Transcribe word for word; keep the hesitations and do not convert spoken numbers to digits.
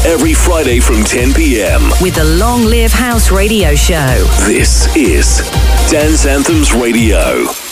every Friday from ten p.m. with the Long Live House Radio Show. This is Dance Anthems Radio.